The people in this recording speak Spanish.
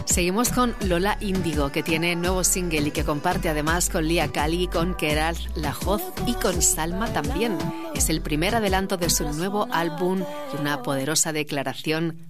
Seguimos con Lola Índigo, que tiene nuevo single y que comparte además con Lia Cali, con Keral Lajoz y con Salma también. Es el primer adelanto de su nuevo álbum y una poderosa declaración